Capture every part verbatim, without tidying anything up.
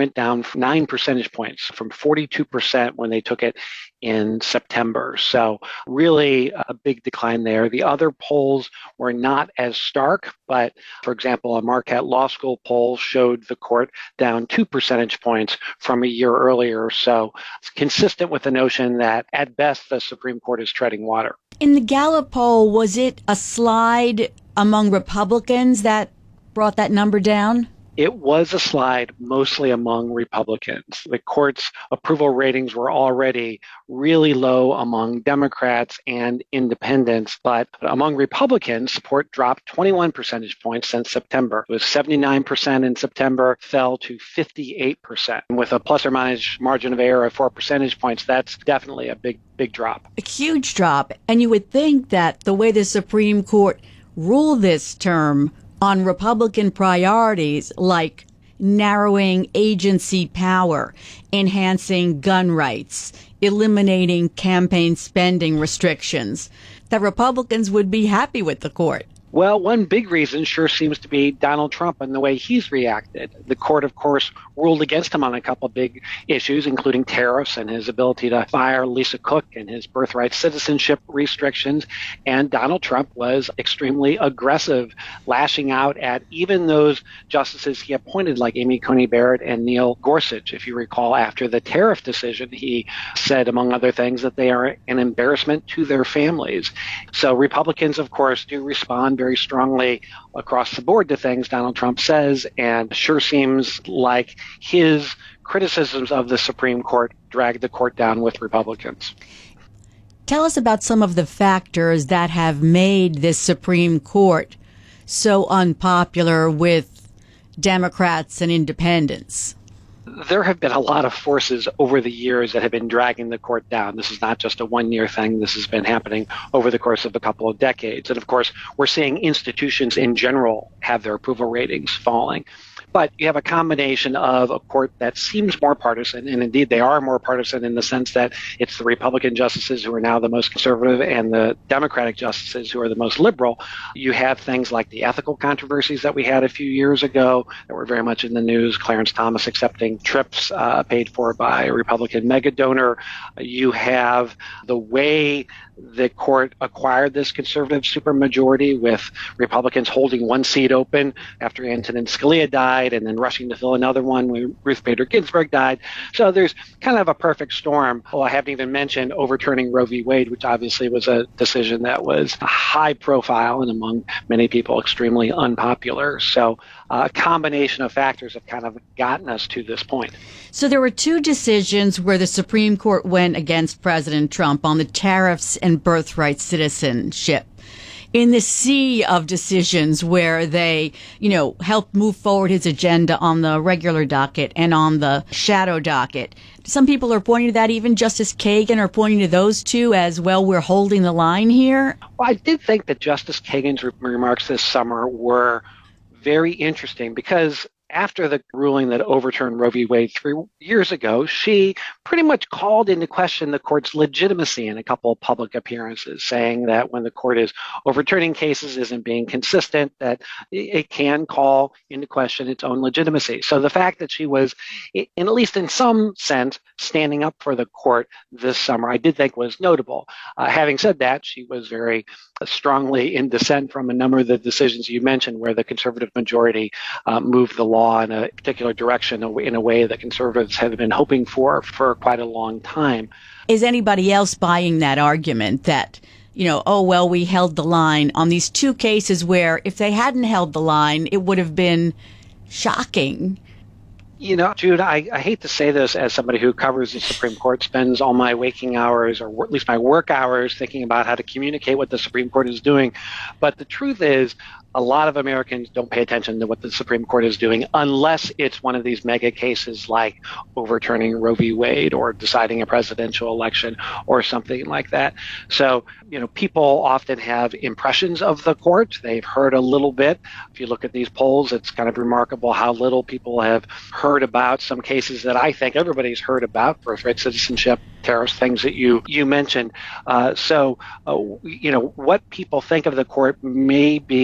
went down nine percentage points from forty-two percent when they took it in September. So really a big decline there. The other polls were not as stark, but for example, a Marquette Law School poll showed the court down two percentage points from a year earlier. So it's consistent with the notion that at best the Supreme Court is treading water. In the Gallup poll, was it a slide among Republicans that brought that number down? It was a slide mostly among Republicans. The court's approval ratings were already really low among Democrats and independents, but among Republicans, support dropped twenty-one percentage points since September. It was seventy-nine percent in September, fell to fifty-eight percent. With a plus or minus margin of error of four percentage points, that's definitely a big, big drop. A huge drop. And you would think that the way the Supreme Court ruled this term on Republican priorities like narrowing agency power, enhancing gun rights, eliminating campaign spending restrictions, that Republicans would be happy with the court. Well, one big reason sure seems to be Donald Trump and the way he's reacted. The court, of course, ruled against him on a couple of big issues, including tariffs and his ability to fire Lisa Cook and his birthright citizenship restrictions. And Donald Trump was extremely aggressive, lashing out at even those justices he appointed, like Amy Coney Barrett and Neil Gorsuch. If you recall, after the tariff decision, he said, among other things, that they are an embarrassment to their families. So Republicans, of course, do respond very strongly across the board to things Donald Trump says, and sure seems like his criticisms of the Supreme Court dragged the court down with Republicans. Tell us about some of the factors that have made this Supreme Court so unpopular with Democrats and independents. There have been a lot of forces over the years that have been dragging the court down. This is not just a one-year thing. This has been happening over the course of a couple of decades. And of course, we're seeing institutions in general have their approval ratings falling. But you have a combination of a court that seems more partisan, and indeed they are more partisan in the sense that it's the Republican justices who are now the most conservative and the Democratic justices who are the most liberal. You have things like the ethical controversies that we had a few years ago that were very much in the news, Clarence Thomas accepting trips uh, paid for by a Republican mega donor. You have the way the court acquired this conservative supermajority, with Republicans holding one seat open after Antonin Scalia died and then rushing to fill another one when Ruth Bader Ginsburg died. So there's kind of a perfect storm. Well, I haven't even mentioned overturning Roe v. Wade, which obviously was a decision that was high profile and among many people extremely unpopular. So uh, a combination of factors have kind of gotten us to this point. So there were two decisions where the Supreme Court went against President Trump on the tariffs and birthright citizenship. In the sea of decisions where they, you know, helped move forward his agenda on the regular docket and on the shadow docket. Some people are pointing to that. Even Justice Kagan are pointing to those two as, well, we're holding the line here. Well, I did think that Justice Kagan's re- remarks this summer were very interesting because after the ruling that overturned Roe v. Wade three years ago, she pretty much called into question the court's legitimacy in a couple of public appearances, saying that when the court is overturning cases, isn't being consistent, that it can call into question its own legitimacy. So the fact that she was, in at least in some sense, standing up for the court this summer, I did think was notable. Uh, having said that, she was very strongly in dissent from a number of the decisions you mentioned, where the conservative majority uh, moved the law in a particular direction in a way that conservatives have been hoping for for quite a long time. Is anybody else buying that argument that, you know, oh, well, we held the line on these two cases where if they hadn't held the line, it would have been shocking? You know, Jude, I, I hate to say this as somebody who covers the Supreme Court, spends all my waking hours, or at least my work hours, thinking about how to communicate what the Supreme Court is doing. But the truth is, a lot of Americans don't pay attention to what the Supreme Court is doing unless it's one of these mega cases like overturning Roe v. Wade or deciding a presidential election or something like that. So, you know, people often have impressions of the court. They've heard a little bit. If you look at these polls, it's kind of remarkable how little people have heard about some cases that I think everybody's heard about, birthright citizenship, tariffs, things that you, you mentioned. Uh, so, uh, you know, what people think of the court may be in a lot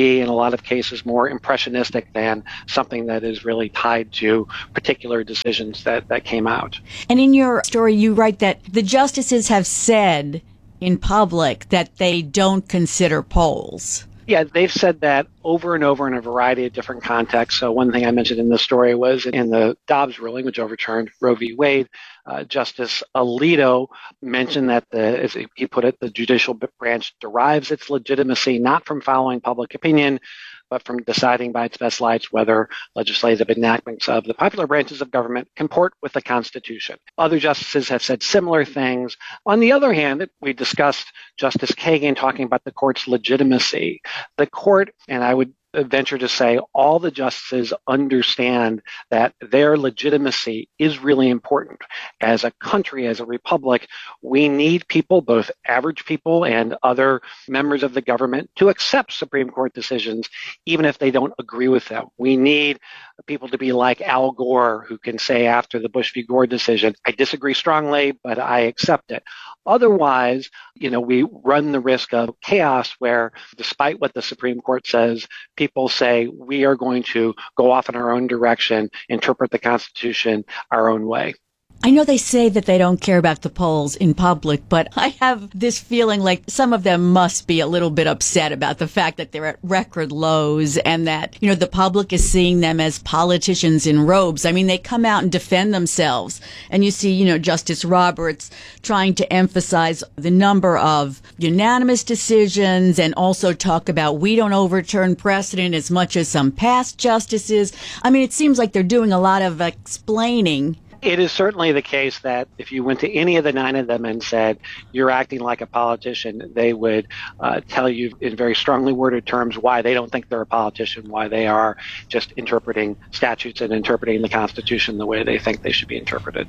lot of cases more impressionistic than something that is really tied to particular decisions that, that came out. And in your story, you write that the justices have said in public that they don't consider polls. Yeah, they've said that over and over in a variety of different contexts. So one thing I mentioned in the story was in the Dobbs ruling, which overturned Roe v. Wade, uh, Justice Alito mentioned that, the, as he put it, the judicial branch derives its legitimacy not from following public opinion, but from deciding by its best lights whether legislative enactments of the popular branches of government comport with the Constitution. Other justices have said similar things. On the other hand, we discussed Justice Kagan talking about the court's legitimacy. The court, and I would venture to say all the justices understand that their legitimacy is really important. As a country, as a republic, we need people, both average people and other members of the government, to accept Supreme Court decisions, even if they don't agree with them. We need people to be like Al Gore, who can say after the Bush v. Gore decision, I disagree strongly, but I accept it. Otherwise, you know, we run the risk of chaos where, despite what the Supreme Court says, people say we are going to go off in our own direction, interpret the Constitution our own way. I know they say that they don't care about the polls in public, but I have this feeling like some of them must be a little bit upset about the fact that they're at record lows and that, you know, the public is seeing them as politicians in robes. I mean, they come out and defend themselves. And you see, you know, Justice Roberts trying to emphasize the number of unanimous decisions and also talk about we don't overturn precedent as much as some past justices. I mean, it seems like they're doing a lot of explaining. It is certainly the case that if you went to any of the nine of them and said, you're acting like a politician, they would uh, tell you in very strongly worded terms why they don't think they're a politician, why they are just interpreting statutes and interpreting the Constitution the way they think they should be interpreted.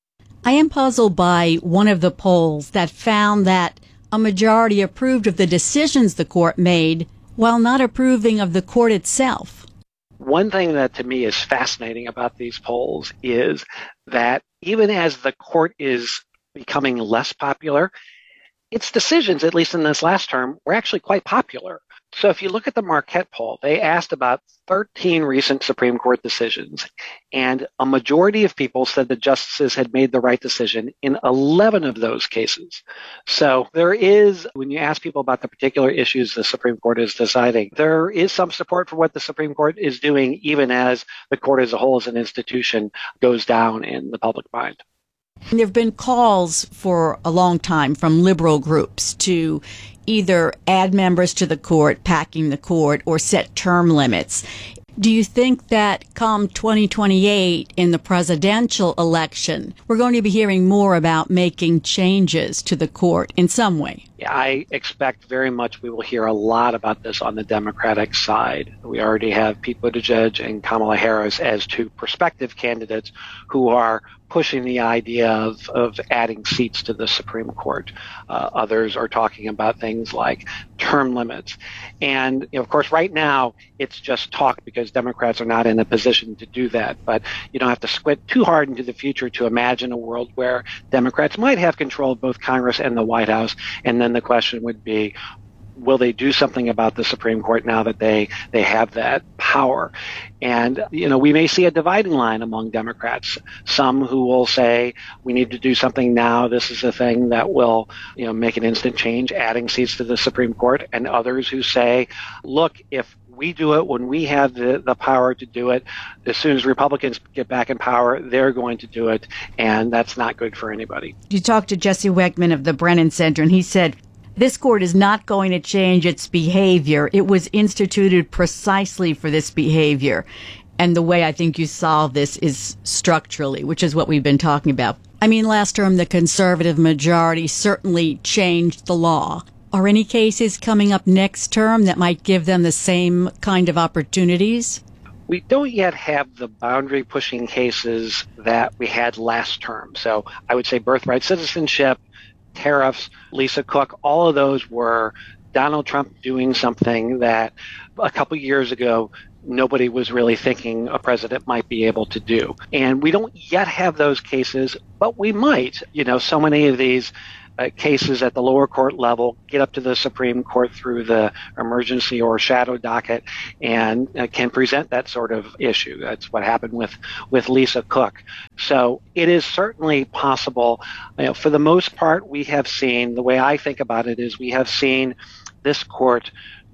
I am puzzled by one of the polls that found that a majority approved of the decisions the court made while not approving of the court itself. One thing that to me is fascinating about these polls is that even as the court is becoming less popular, its decisions, at least in this last term, were actually quite popular. So if you look at the Marquette poll, they asked about thirteen recent Supreme Court decisions, and a majority of people said the justices had made the right decision in eleven of those cases. So there is, when you ask people about the particular issues the Supreme Court is deciding, there is some support for what the Supreme Court is doing, even as the court as a whole as an institution goes down in the public mind. There have been calls for a long time from liberal groups to either add members to the court, packing the court, or set term limits. Do you think that come twenty twenty-eight in the presidential election, we're going to be hearing more about making changes to the court in some way? Yeah, I expect very much we will hear a lot about this on the Democratic side. We already have Pete Buttigieg and Kamala Harris as two prospective candidates who are pushing the idea of, of adding seats to the Supreme Court. Uh, others are talking about things like term limits. And, you know, of course, right now it's just talk because Democrats are not in a position to do that. But you don't have to squint too hard into the future to imagine a world where Democrats might have control of both Congress and the White House. And then the question would be, will they do something about the Supreme Court now that they, they have that power? And, you know, we may see a dividing line among Democrats. Some who will say, we need to do something now. This is a thing that will, you know, make an instant change, adding seats to the Supreme Court. And others who say, look, if we do it when we have the, the power to do it, as soon as Republicans get back in power, they're going to do it. And that's not good for anybody. You talked to Jesse Wegman of the Brennan Center, and he said, this court is not going to change its behavior. It was instituted precisely for this behavior. And the way I think you solve this is structurally, which is what we've been talking about. I mean, last term, the conservative majority certainly changed the law. Are any cases coming up next term that might give them the same kind of opportunities? We don't yet have the boundary pushing cases that we had last term. So I would say birthright citizenship, tariffs, Lisa Cook, all of those were Donald Trump doing something that a couple years ago nobody was really thinking a president might be able to do. And we don't yet have those cases, but we might. You know, so many of these uh, cases at the lower court level, get up to the Supreme Court through the emergency or shadow docket, and uh, can present that sort of issue. That's what happened with, with Lisa Cook. So it is certainly possible. You know, for the most part, we have seen, the way I think about it is we have seen this court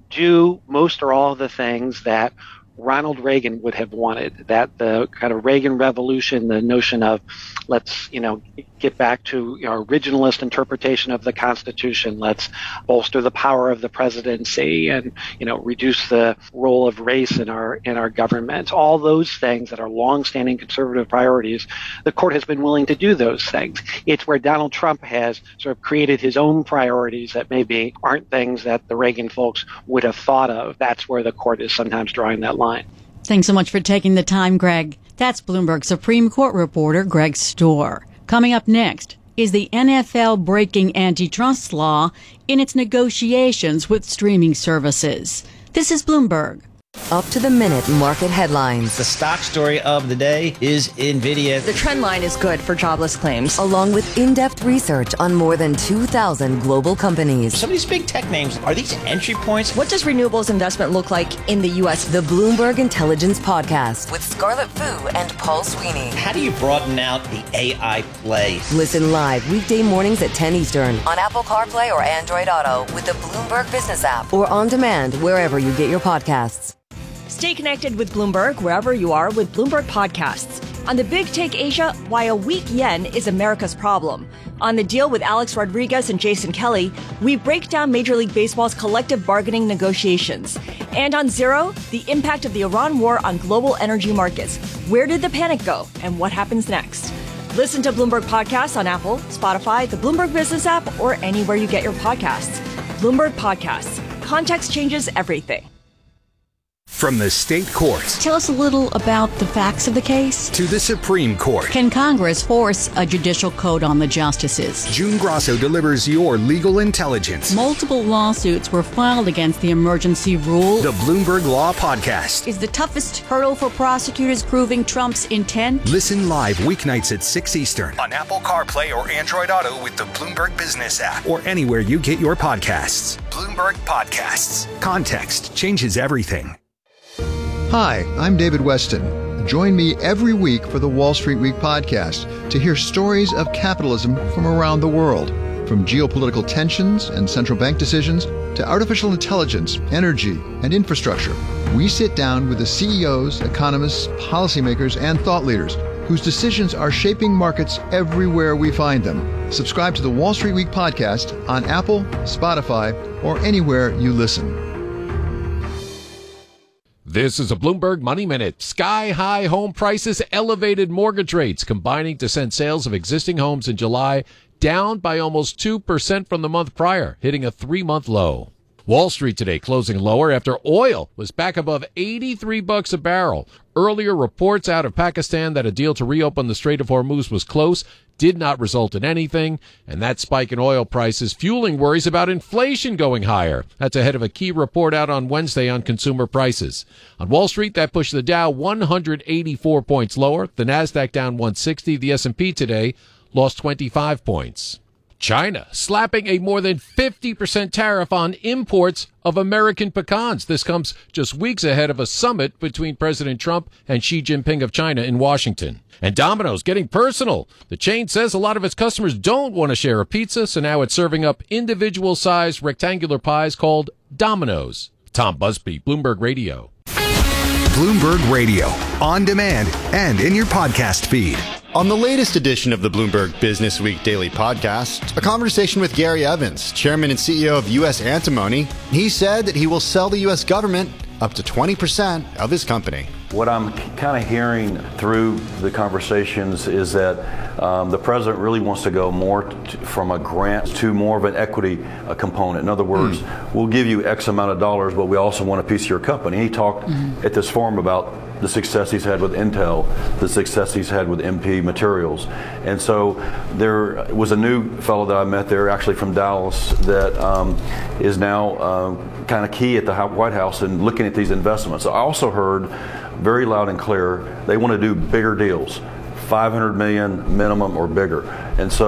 do most or all of the things that Ronald Reagan would have wanted, that the kind of Reagan Revolution, the notion of let's, you know, get back to our originalist interpretation of the Constitution, let's bolster the power of the presidency and, you know, reduce the role of race in our in our government. All those things that are longstanding conservative priorities, the court has been willing to do those things. It's where Donald Trump has sort of created his own priorities that maybe aren't things that the Reagan folks would have thought of. That's where the court is sometimes drawing that line. Thanks so much for taking the time, Greg. That's Bloomberg Supreme Court reporter Greg Stohr. Coming up next, is the N F L breaking antitrust law in its negotiations with streaming services? This is Bloomberg. Up to the minute market headlines. The stock story of the day is NVIDIA. The trend line is good for jobless claims. Along with in-depth research on more than two thousand global companies. Some of these big tech names, are these entry points? What does renewables investment look like in the U S? The Bloomberg Intelligence Podcast with Scarlett Fu and Paul Sweeney. How do you broaden out the A I play? Listen live weekday mornings at ten Eastern on Apple CarPlay or Android Auto with the Bloomberg Business app or on demand wherever you get your podcasts. Stay connected with Bloomberg wherever you are with Bloomberg Podcasts. On the Big Take Asia, why a weak yen is America's problem. On The Deal with Alex Rodriguez and Jason Kelly, we break down Major League Baseball's collective bargaining negotiations. And on Zero, the impact of the Iran war on global energy markets. Where did the panic go and what happens next? Listen to Bloomberg Podcasts on Apple, Spotify, the Bloomberg Business app, or anywhere you get your podcasts. Bloomberg Podcasts. Context changes everything. From the state courts. Tell us a little about the facts of the case. To the Supreme Court. Can Congress force a judicial code on the justices? June Grosso delivers your legal intelligence. Multiple lawsuits were filed against the emergency rule. The Bloomberg Law Podcast. Is the toughest hurdle for prosecutors proving Trump's intent? Listen live weeknights at six Eastern on Apple CarPlay or Android Auto with the Bloomberg Business app or anywhere you get your podcasts. Bloomberg Podcasts. Context changes everything. Hi, I'm David Weston. Join me every week for the Wall Street Week podcast to hear stories of capitalism from around the world. From geopolitical tensions and central bank decisions to artificial intelligence, energy, and infrastructure, we sit down with the C E Os, economists, policymakers, and thought leaders whose decisions are shaping markets everywhere we find them. Subscribe to the Wall Street Week podcast on Apple, Spotify, or anywhere you listen. This is a Bloomberg Money Minute. Sky-high home prices, elevated mortgage rates combining to send sales of existing homes in July down by almost two percent from the month prior, hitting a three-month low. Wall Street today closing lower after oil was back above eighty-three bucks a barrel. Earlier reports out of Pakistan that a deal to reopen the Strait of Hormuz was close did not result in anything, and that spike in oil prices fueling worries about inflation going higher. That's ahead of a key report out on Wednesday on consumer prices. On Wall Street, that pushed the Dow one hundred eighty-four points lower, the Nasdaq down one hundred sixty, the S and P today lost twenty-five points. China slapping a more than fifty percent tariff on imports of American pecans. This comes just weeks ahead of a summit between President Trump and Xi Jinping of China in Washington. And Domino's getting personal. The chain says a lot of its customers don't want to share a pizza, so now it's serving up individual-sized rectangular pies called Domino's. Tom Busby, Bloomberg Radio. Bloomberg Radio, on demand and in your podcast feed. On the latest edition of the Bloomberg Business Week Daily Podcast, a conversation with Gary Evans, chairman and C E O of U S Antimony. He said that he will sell the U S government up to twenty percent of his company. What I'm kind of hearing through the conversations is that um, the president really wants to go more to, from a grant to more of an equity uh, component. In other words, mm. we'll give you X amount of dollars, but we also want a piece of your company. He talked mm-hmm. at this forum about the success he's had with Intel, the success he's had with M P Materials. And so there was a new fellow that I met there, actually from Dallas, that um, is now uh, kind of key at the White House in looking at these investments. I also heard very loud and clear they want to do bigger deals, five hundred million minimum or bigger. And so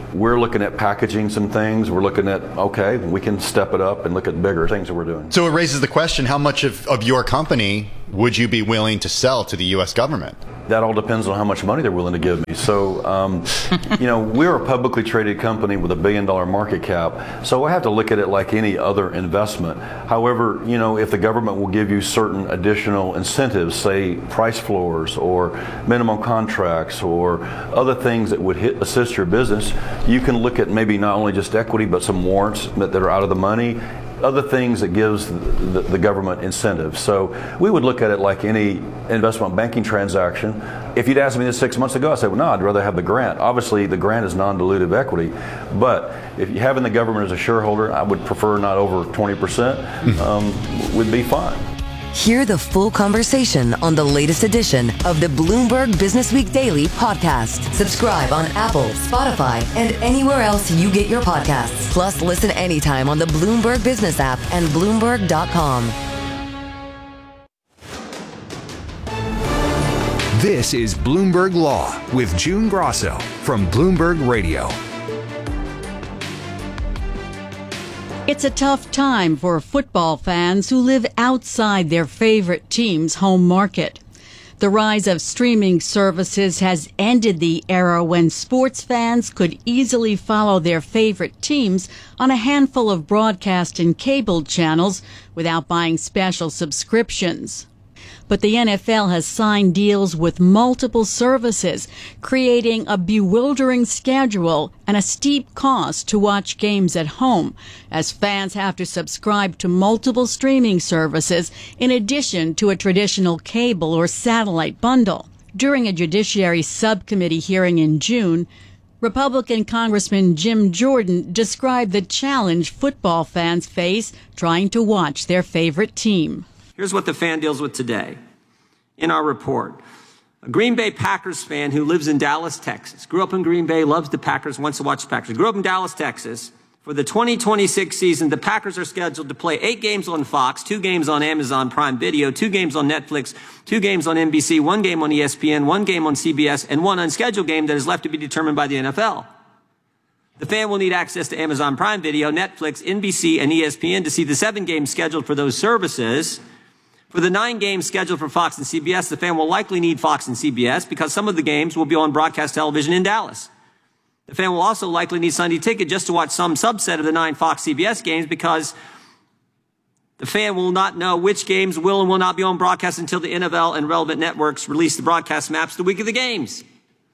we're looking at packaging some things. We're looking at, okay, we can step it up and look at bigger things that we're doing. So it raises the question, how much of, of your company would you be willing to sell to the U S government? That all depends on how much money they're willing to give me. So, um, you know, we're a publicly traded company with a billion dollar market cap. So I have to look at it like any other investment. However, you know, if the government will give you certain additional incentives, say price floors or minimum contracts or other things that would hit, assist your business, you can look at maybe not only just equity, but some warrants that, that are out of the money. Other things that gives the, the government incentive. So we would look at it like any investment banking transaction. If you'd asked me this six months ago, I said, well, no, I'd rather have the grant. Obviously, the grant is non-dilutive equity. But if you having the government as a shareholder, I would prefer not over twenty percent, um, would be fine. Hear the full conversation on the latest edition of the Bloomberg Business Week Daily podcast. Subscribe on Apple, Spotify, and anywhere else you get your podcasts. Plus, listen anytime on the Bloomberg Business app and Bloomberg dot com. This is Bloomberg Law with June Grosso from Bloomberg Radio. It's a tough time for football fans who live outside their favorite team's home market. The rise of streaming services has ended the era when sports fans could easily follow their favorite teams on a handful of broadcast and cable channels without buying special subscriptions. But the N F L has signed deals with multiple services, creating a bewildering schedule and a steep cost to watch games at home, as fans have to subscribe to multiple streaming services in addition to a traditional cable or satellite bundle. During a Judiciary Subcommittee hearing in June, Republican Congressman Jim Jordan described the challenge football fans face trying to watch their favorite team. Here's what the fan deals with today. In our report, a Green Bay Packers fan who lives in Dallas, Texas, grew up in Green Bay, loves the Packers, wants to watch the Packers, grew up in Dallas, Texas. For the twenty twenty-six season, the Packers are scheduled to play eight games on Fox, two games on Amazon Prime Video, two games on Netflix, two games on N B C, one game on E S P N, one game on C B S, and one unscheduled game that is left to be determined by the N F L. The fan will need access to Amazon Prime Video, Netflix, N B C, and E S P N to see the seven games scheduled for those services. For the nine games scheduled for Fox and C B S, the fan will likely need Fox and C B S because some of the games will be on broadcast television in Dallas. The fan will also likely need Sunday Ticket just to watch some subset of the nine Fox C B S games because the fan will not know which games will and will not be on broadcast until the N F L and relevant networks release the broadcast maps the week of the games.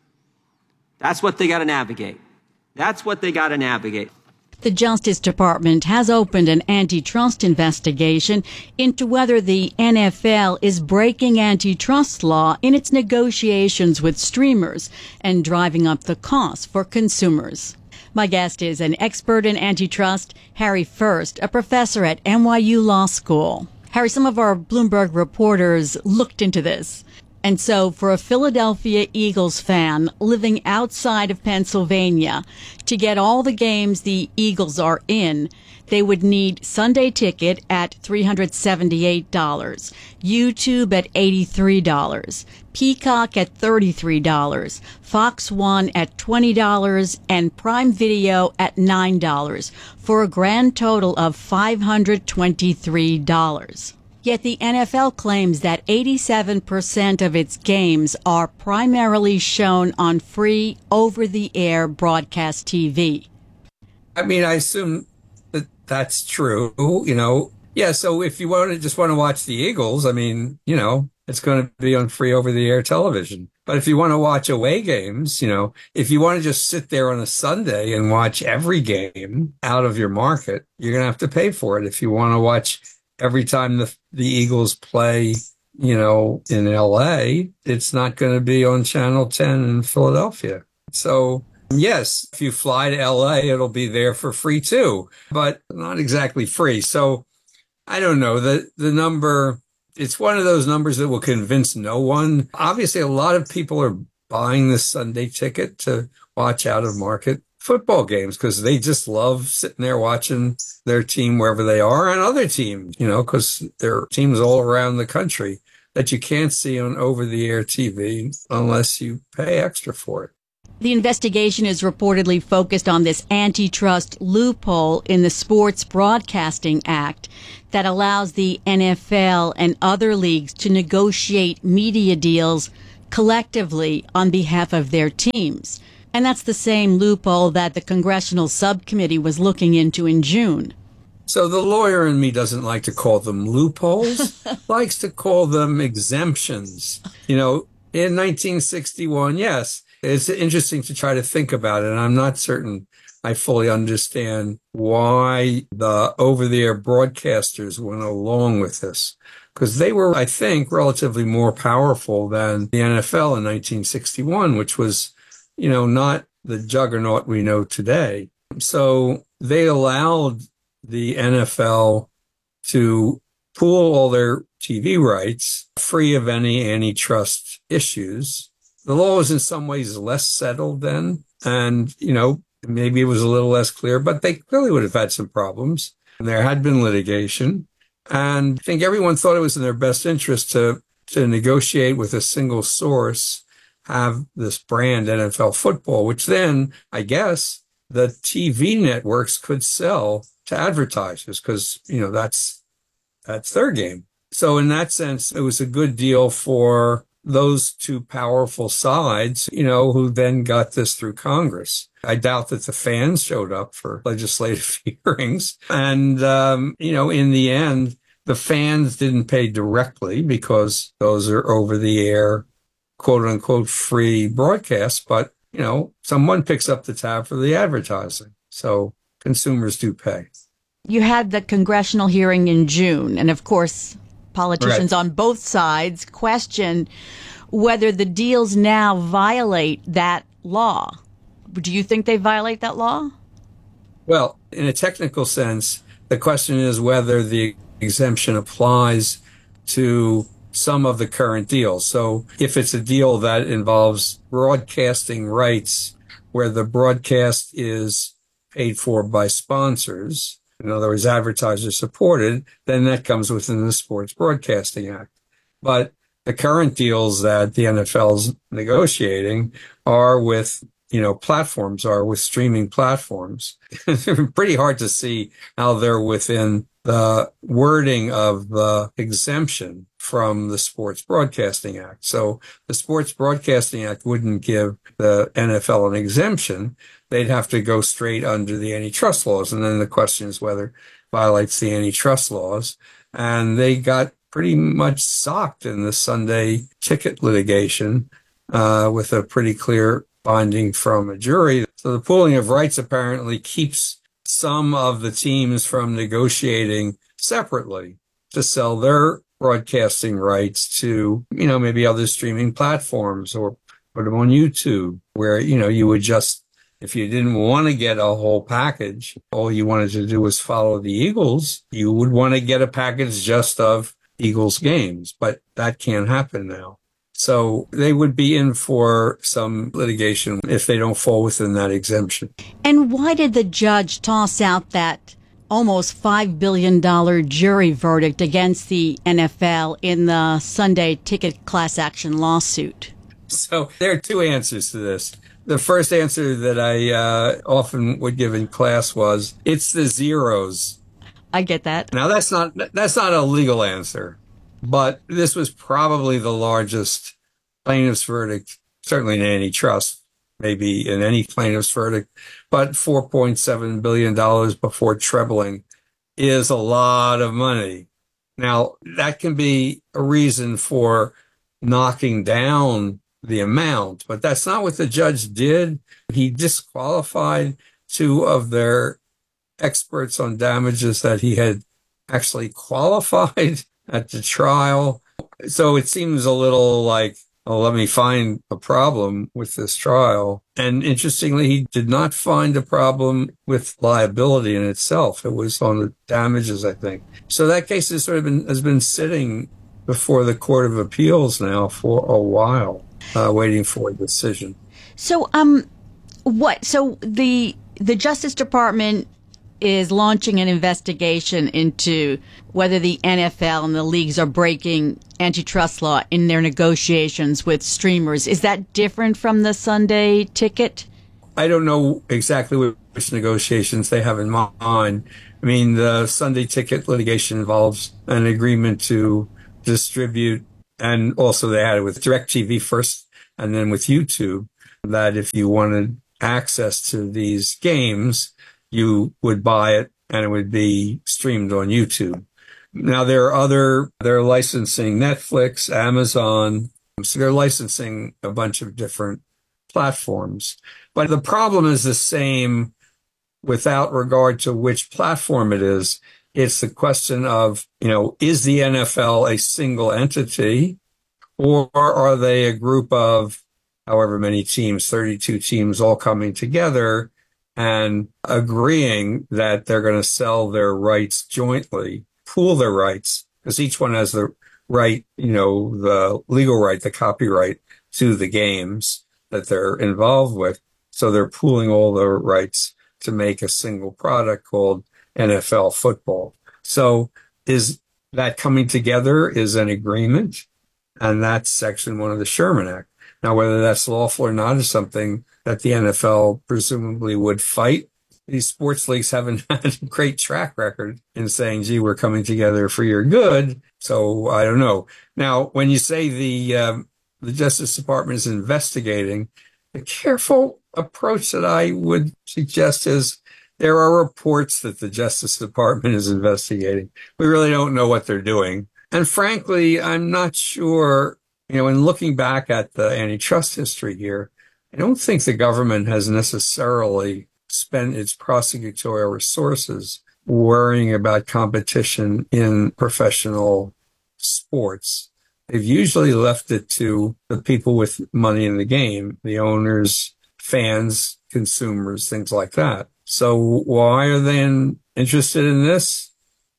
That's what they got to navigate. That's what they got to navigate. The Justice Department has opened an antitrust investigation into whether the N F L is breaking antitrust law in its negotiations with streamers and driving up the cost for consumers. My guest is an expert in antitrust, Harry First, a professor at N Y U Law School. Harry, some of our Bloomberg reporters looked into this. And so for a Philadelphia Eagles fan living outside of Pennsylvania, to get all the games the Eagles are in, they would need Sunday Ticket at three hundred seventy-eight dollars, YouTube at eighty-three dollars, Peacock at thirty-three dollars, Fox One at twenty dollars, and Prime Video at nine dollars, for a grand total of five hundred twenty-three dollars. Yet the N F L claims that eighty-seven percent of its games are primarily shown on free, over-the-air broadcast T V. I mean, I assume that that's true, you know. Yeah, so if you want to just want to watch the Eagles, I mean, you know, it's going to be on free over-the-air television. But if you want to watch away games, you know, if you want to just sit there on a Sunday and watch every game out of your market, you're going to have to pay for it. If you want to watch every time the the Eagles play, you know, in L A, it's not going to be on Channel ten in Philadelphia. So, yes, if you fly to L A, it'll be there for free too, but not exactly free. So, I don't know. The, the number, it's one of those numbers that will convince no one. Obviously, a lot of people are buying this Sunday Ticket to watch out of market football games because they just love sitting there watching their team wherever they are and other teams, you know, because there are teams all around the country that you can't see on over-the-air T V unless you pay extra for it. The investigation is reportedly focused on this antitrust loophole in the Sports Broadcasting Act that allows the N F L and other leagues to negotiate media deals collectively on behalf of their teams. And that's the same loophole that the congressional subcommittee was looking into in June. So the lawyer in me doesn't like to call them loopholes, likes to call them exemptions. You know, in nineteen sixty-one, yes, it's interesting to try to think about it, and I'm not certain I fully understand why the over-the-air broadcasters went along with this, because they were, I think, relatively more powerful than the N F L in nineteen sixty-one, which was, you know, not the juggernaut we know today. So they allowed the N F L to pool all their T V rights free of any antitrust issues. The law was in some ways less settled then, and, you know, maybe it was a little less clear, but they clearly would have had some problems. And there had been litigation, and I think everyone thought it was in their best interest to, to negotiate with a single source, have this brand N F L football, which then, I guess, the T V networks could sell to advertisers because, you know, that's, that's their game. So in that sense, it was a good deal for those two powerful sides, you know, who then got this through Congress. I doubt that the fans showed up for legislative hearings. And, um, you know, in the end, the fans didn't pay directly because those are over the air, quote unquote, free broadcasts. But, you know, someone picks up the tab for the advertising. So consumers do pay. You had the congressional hearing in June, and of course, politicians right. on both sides question whether the deals now violate that law. Do you think they violate that law? Well, in a technical sense, the question is whether the exemption applies to some of the current deals. So if it's a deal that involves broadcasting rights where the broadcast is paid for by sponsors, in other words, advertisers supported, then that comes within the Sports Broadcasting Act. But the current deals that the N F L's negotiating are with, you know, platforms, are with streaming platforms. It's pretty hard to see how they're within the wording of the exemption from the Sports Broadcasting Act. So the Sports Broadcasting Act wouldn't give the N F L an exemption. They'd have to go straight under the antitrust laws. And then the question is whether it violates the antitrust laws. And they got pretty much socked in the Sunday ticket litigation uh, with a pretty clear finding from a jury. So the pooling of rights apparently keeps some of the teams from negotiating separately to sell their broadcasting rights to, you know, maybe other streaming platforms or put them on YouTube where, you know, you would just, if you didn't want to get a whole package, all you wanted to do was follow the Eagles, you would want to get a package just of Eagles games, but that can't happen now. So they would be in for some litigation if they don't fall within that exemption. And why did the judge toss out that almost five billion dollars jury verdict against the N F L in the Sunday ticket class action lawsuit? So there are two answers to this. The first answer that I uh, often would give in class was, it's the zeros. I get that. Now, that's not that's not a legal answer, but this was probably the largest plaintiff's verdict, certainly in antitrust, maybe in any plaintiff's verdict, but four point seven billion dollars before trebling is a lot of money. Now, that can be a reason for knocking down the amount, but that's not what the judge did. He disqualified two of their experts on damages that he had actually qualified at the trial. So it seems a little like, oh, let me find a problem with this trial. And interestingly, he did not find a problem with liability in itself. It was on the damages, I think. So that case has sort of been, has been sitting before the Court of Appeals now for a while, uh, waiting for a decision. So, um, what? So the the Justice Department is launching an investigation into whether the N F L and the leagues are breaking antitrust law in their negotiations with streamers. Is that different from the Sunday Ticket? I don't know exactly which negotiations they have in mind. I mean, the Sunday Ticket litigation involves an agreement to distribute, and also they had it with DirecTV first and then with YouTube, that if you wanted access to these games, you would buy it and it would be streamed on YouTube. Now, there are other, they're licensing Netflix, Amazon, so they're licensing a bunch of different platforms. But the problem is the same without regard to which platform it is. It's the question of, you know, is the N F L a single entity, or are they a group of however many teams, thirty-two teams, all coming together and agreeing that they're going to sell their rights jointly, pool their rights, because each one has the right, you know, the legal right, the copyright to the games that they're involved with. So they're pooling all their rights to make a single product called N F L football. So is that coming together is an agreement, and that's Section one of the Sherman Act. Now, whether that's lawful or not is something that the N F L presumably would fight. These sports leagues haven't had a great track record in saying, gee, we're coming together for your good. So I don't know. Now, when you say the um, the Justice Department is investigating, the careful approach that I would suggest is there are reports that the Justice Department is investigating. We really don't know what they're doing. And frankly, I'm not sure, you know, in looking back at the antitrust history here, I don't think the government has necessarily spent its prosecutorial resources worrying about competition in professional sports. They've usually left it to the people with money in the game, the owners, fans, consumers, things like that. So why are they in, interested in this?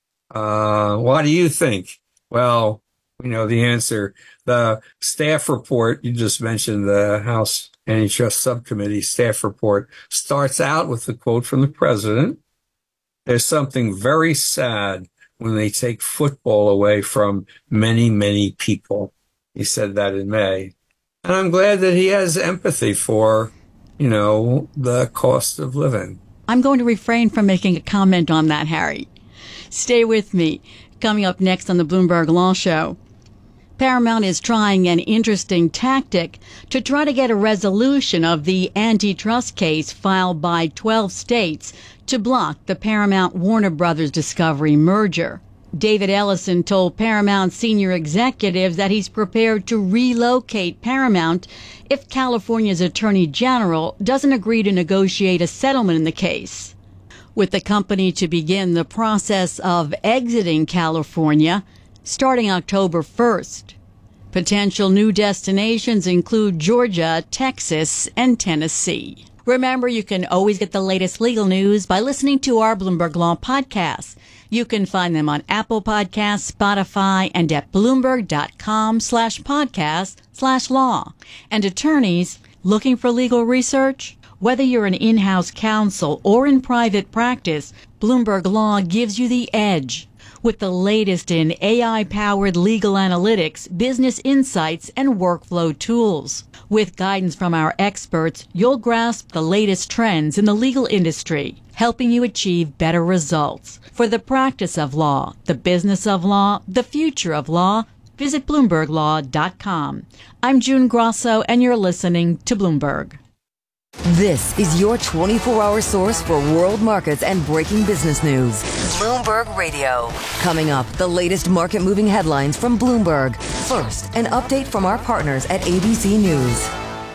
Uh, why do you think? Well, we know the answer. The staff report, you just mentioned the House Antitrust Subcommittee staff report, starts out with a quote from the president. There's something very sad when they take football away from many, many people. He said that in May. And I'm glad that he has empathy for, you know, the cost of living. I'm going to refrain from making a comment on that, Harry. Stay with me. Coming up next on the Bloomberg Law Show, Paramount is trying an interesting tactic to try to get a resolution of the antitrust case filed by twelve states to block the Paramount-Warner Brothers Discovery merger. David Ellison told Paramount senior executives that he's prepared to relocate Paramount if California's Attorney General doesn't agree to negotiate a settlement in the case. With the company to begin the process of exiting California starting October first. Potential new destinations include Georgia, Texas, and Tennessee. Remember, you can always get the latest legal news by listening to our Bloomberg Law podcasts. You can find them on Apple Podcasts, Spotify, and at Bloomberg.com slash podcast slash law. And attorneys looking for legal research? Whether you're an in-house counsel or in private practice, Bloomberg Law gives you the edge. With the latest in A I-powered legal analytics, business insights, and workflow tools. With guidance from our experts, you'll grasp the latest trends in the legal industry, helping you achieve better results. For the practice of law, the business of law, the future of law, visit Bloomberg Law dot com. I'm June Grosso, and you're listening to Bloomberg. This is your twenty-four hour source for world markets and breaking business news. Bloomberg Radio. Coming up, the latest market-moving headlines from Bloomberg. First, an update from our partners at A B C News.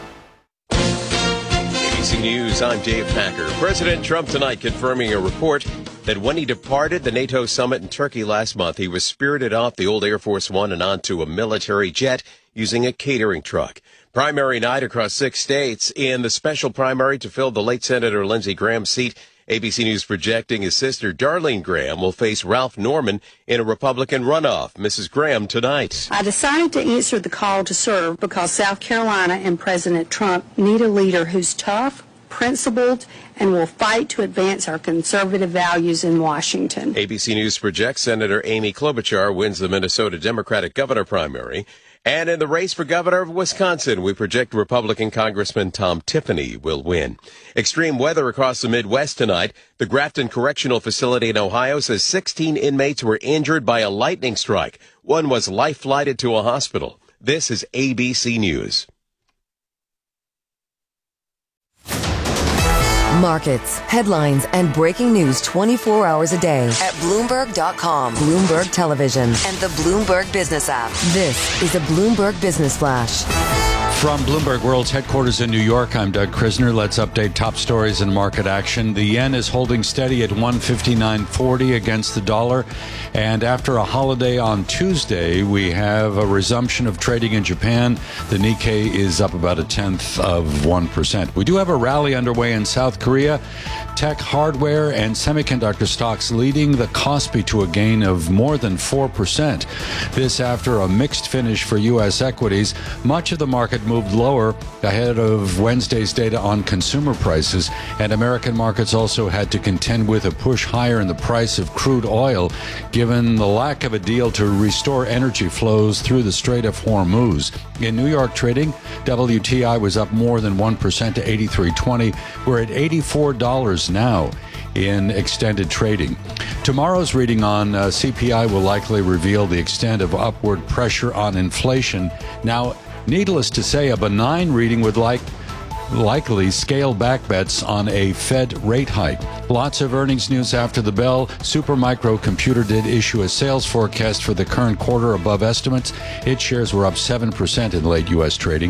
A B C News, I'm Dave Packer. President Trump tonight confirming a report that when he departed the NATO summit in Turkey last month, he was spirited off the old Air Force One and onto a military jet using a catering truck. Primary night across six states. In the special primary to fill the late Senator Lindsey Graham's seat, A B C News projecting his sister Darlene Graham will face Ralph Norman in a Republican runoff. Missus Graham tonight. I decided to answer the call to serve because South Carolina and President Trump need a leader who's tough, principled and will fight to advance our conservative values in Washington. A B C News projects Senator Amy Klobuchar wins the Minnesota Democratic governor primary. And in the race for governor of Wisconsin, we project Republican Congressman Tom Tiffany will win. Extreme weather across the Midwest tonight. The Grafton Correctional Facility in Ohio says sixteen inmates were injured by a lightning strike. One was life-flighted to a hospital. This is A B C News. Markets, headlines, and breaking news twenty-four hours a day at Bloomberg dot com, Bloomberg Television, and the Bloomberg Business app. This is a Bloomberg Business Flash. From Bloomberg World's headquarters in New York, I'm Doug Krisner. Let's update top stories and market action. The yen is holding steady at one fifty-nine forty against the dollar. And after a holiday on Tuesday, we have a resumption of trading in Japan. The Nikkei is up about a tenth of one percent. We do have a rally underway in South Korea. Tech, hardware, and semiconductor stocks leading the Kospi to a gain of more than four percent. This after a mixed finish for U S equities. Much of the market moved lower ahead of Wednesday's data on consumer prices, and American markets also had to contend with a push higher in the price of crude oil, given the lack of a deal to restore energy flows through the Strait of Hormuz. In New York trading, W T I was up more than one percent to eighty-three twenty. We're at eighty-four dollars now in extended trading. Tomorrow's reading on uh, C P I will likely reveal the extent of upward pressure on inflation. Now, needless to say, a benign reading would like likely scale back bets on a Fed rate hike. Lots of earnings news after the bell. Supermicro Computer did issue a sales forecast for the current quarter above estimates. Its shares were up seven percent in late U S trading.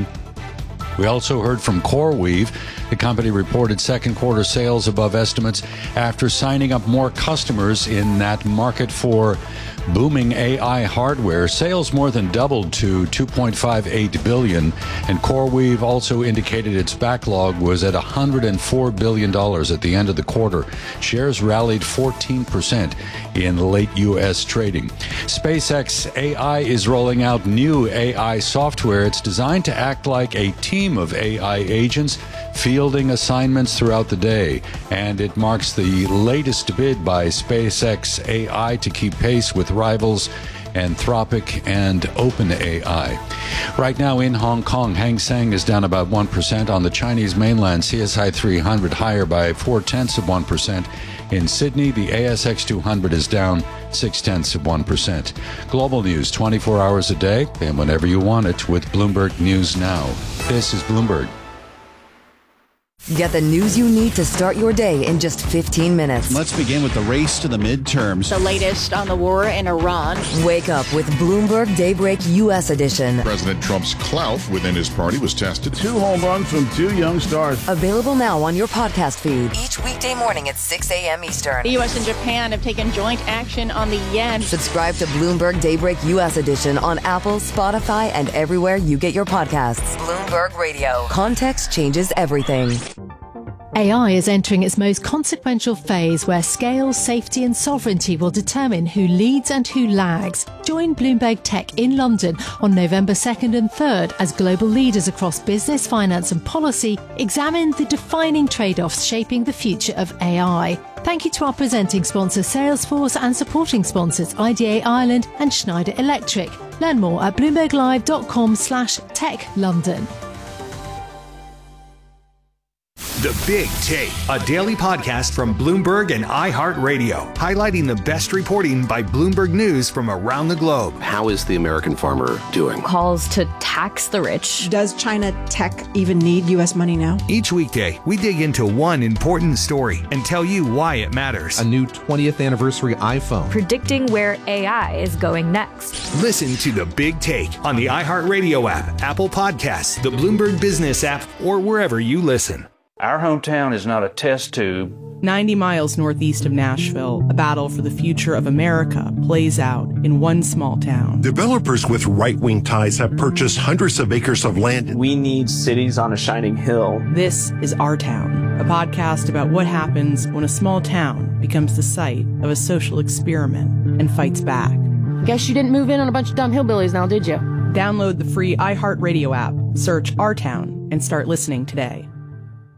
We also heard from CoreWeave. The company reported second quarter sales above estimates after signing up more customers in that market for booming A I hardware. Sales more than doubled to two point five eight billion dollars, and CoreWeave also indicated its backlog was at one hundred four billion dollars at the end of the quarter. Shares rallied fourteen percent in late U S trading. SpaceX A I is rolling out new A I software. It's designed to act like a team of A I agents fielding assignments throughout the day, and it marks the latest bid by SpaceX A I to keep pace with rivals Anthropic and OpenAI. Right now in Hong Kong, Hang Seng is down about one percent. On the Chinese mainland, C S I three hundred higher by four-tenths of one percent. In Sydney, the A S X two hundred is down six-tenths of one percent. Global news twenty-four hours a day and whenever you want it with Bloomberg News Now. This is Bloomberg. Get the news you need to start your day in just fifteen minutes. Let's begin with the race to the midterms. The latest on the war in Iran. Wake up with Bloomberg Daybreak U S edition. President Trump's clout within his party was tested. Two home runs from two young stars. Available now on your podcast feed. Each weekday morning at six a.m. Eastern. The U S and Japan have taken joint action on the yen. Subscribe to Bloomberg Daybreak U S edition on Apple, Spotify, and everywhere you get your podcasts. Bloomberg Radio. Context changes everything. A I is entering its most consequential phase where scale, safety and sovereignty will determine who leads and who lags. Join Bloomberg Tech in London on November second and third as global leaders across business, finance and policy examine the defining trade-offs shaping the future of A I. Thank you to our presenting sponsor Salesforce and supporting sponsors I D A Ireland and Schneider Electric. Learn more at bloomberglive.com slash tech London. The Big Take, a daily podcast from Bloomberg and iHeartRadio, highlighting the best reporting by Bloomberg News from around the globe. How is the American farmer doing? Calls to tax the rich. Does China tech even need U S money now? Each weekday, we dig into one important story and tell you why it matters. A new twentieth anniversary iPhone. Predicting where A I is going next. Listen to The Big Take on the iHeartRadio app, Apple Podcasts, the Bloomberg Business app, or wherever you listen. Our hometown is not a test tube. ninety miles northeast of Nashville, a battle for the future of America plays out in one small town. Developers with right-wing ties have purchased hundreds of acres of land. We need cities on a shining hill. This is Our Town, a podcast about what happens when a small town becomes the site of a social experiment and fights back. Guess you didn't move in on a bunch of dumb hillbillies now, did you? Download the free iHeartRadio app, search Our Town, and start listening today.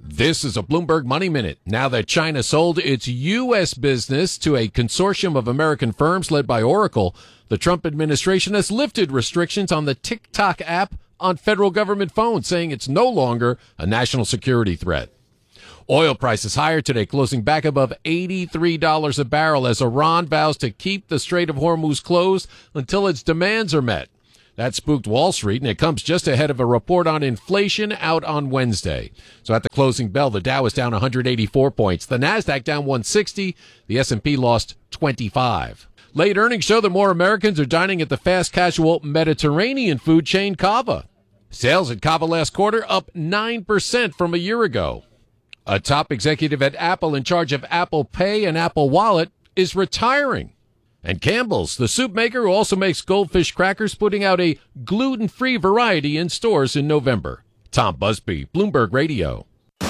This is a Bloomberg Money Minute. Now that China sold its U S business to a consortium of American firms led by Oracle, the Trump administration has lifted restrictions on the TikTok app on federal government phones, saying it's no longer a national security threat. Oil prices higher today, closing back above eighty-three dollars a barrel as Iran vows to keep the Strait of Hormuz closed until its demands are met. That spooked Wall Street, and it comes just ahead of a report on inflation out on Wednesday. So at the closing bell, the Dow is down one hundred eighty-four points. The Nasdaq down one hundred sixty. The S and P lost twenty-five. Late earnings show that more Americans are dining at the fast casual Mediterranean food chain Cava. Sales at Cava last quarter up nine percent from a year ago. A top executive at Apple in charge of Apple Pay and Apple Wallet is retiring. And Campbell's, the soup maker who also makes goldfish crackers, putting out a gluten-free variety in stores in November. Tom Busby, Bloomberg Radio.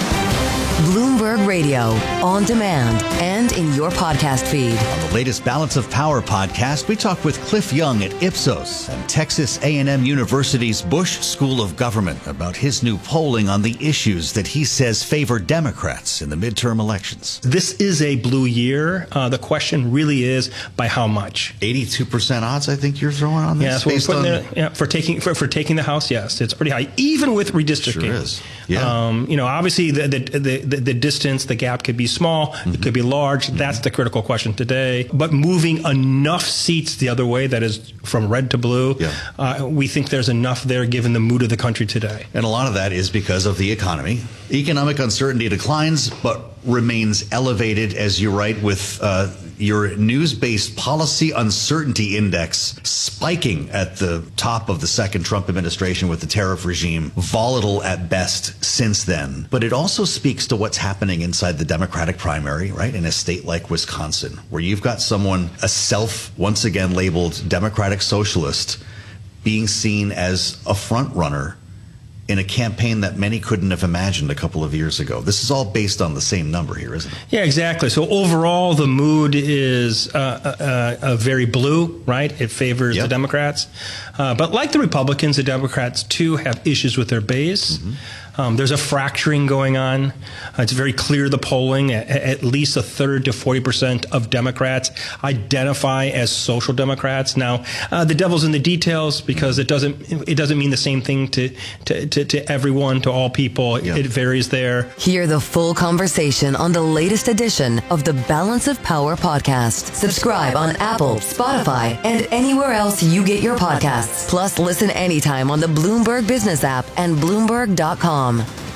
Bloomberg Radio, on demand and in your podcast feed. On the latest Balance of Power podcast, we talk with Cliff Young at Ipsos and Texas A and M University's Bush School of Government about his new polling on the issues that he says favor Democrats in the midterm elections. This is a blue year. Uh, the question really is by how much? eighty-two percent odds, I think you're throwing on this? Yes, we're putting on... there, yeah, for taking for, for taking the House, yes. It's pretty high, even with redistricting. Sure is. Yeah. Um, you know, obviously the the, the the the distance, the gap could be small, mm-hmm. it could be large. Mm-hmm. That's the critical question today. But moving enough seats the other way, that is from red to blue, yeah. uh, we think there's enough there given the mood of the country today. And a lot of that is because of the economy. Economic uncertainty declines, but remains elevated, as you write, with uh, your news-based policy uncertainty index spiking at the top of the second Trump administration with the tariff regime, volatile at best since then. But it also speaks to what's happening inside the Democratic primary, right, in a state like Wisconsin, where you've got someone, a self, once again labeled Democratic socialist, being seen as a front runner in a campaign that many couldn't have imagined a couple of years ago. This is all based on the same number here, isn't it? Yeah, exactly. So overall, the mood is uh, uh, uh, very blue, right? It favors yep. the Democrats. Uh, but like the Republicans, the Democrats, too, have issues with their base. Mm-hmm. Um, there's a fracturing going on. Uh, it's very clear, the polling, at, at least a third to forty percent of Democrats identify as social Democrats. Now, uh, the devil's in the details, because it doesn't it doesn't mean the same thing to to, to, to everyone, to all people. Yeah. It varies there. Hear the full conversation on the latest edition of the Balance of Power podcast. Subscribe on Apple, Spotify, and anywhere else you get your podcasts. Plus, listen anytime on the Bloomberg Business app and Bloomberg dot com.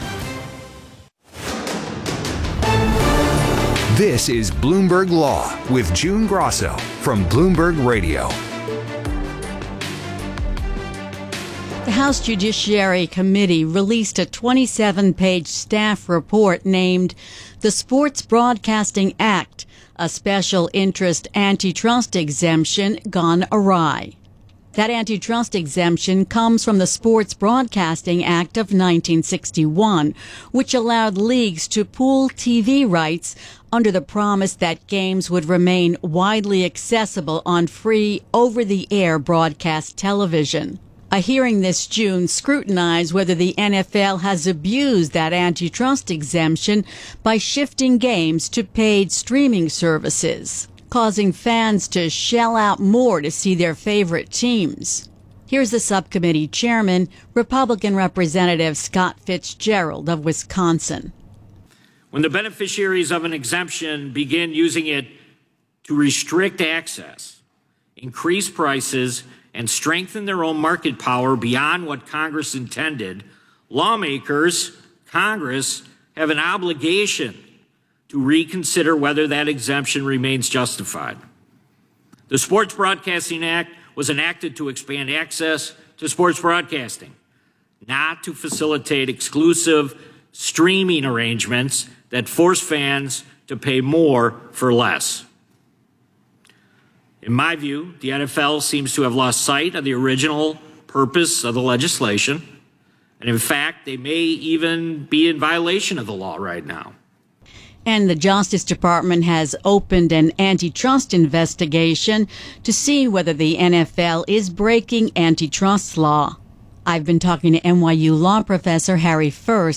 This is Bloomberg Law with June Grosso from Bloomberg Radio. The House Judiciary Committee released a twenty-seven page staff report named the Sports Broadcasting Act, a special interest antitrust exemption gone awry. That antitrust exemption comes from the Sports Broadcasting Act of nineteen sixty-one, which allowed leagues to pool T V rights under the promise that games would remain widely accessible on free, over-the-air broadcast television. A hearing this June scrutinized whether the N F L has abused that antitrust exemption by shifting games to paid streaming services, causing fans to shell out more to see their favorite teams. Here's the subcommittee chairman, Republican Representative Scott Fitzgerald of Wisconsin. When the beneficiaries of an exemption begin using it to restrict access, increase prices, and strengthen their own market power beyond what Congress intended, lawmakers, Congress, have an obligation to reconsider whether that exemption remains justified. The Sports Broadcasting Act was enacted to expand access to sports broadcasting, not to facilitate exclusive streaming arrangements that force fans to pay more for less. In my view, the N F L seems to have lost sight of the original purpose of the legislation, and in fact, they may even be in violation of the law right now. And the Justice Department has opened an antitrust investigation to see whether the N F L is breaking antitrust law. I've been talking to N Y U law professor Harry First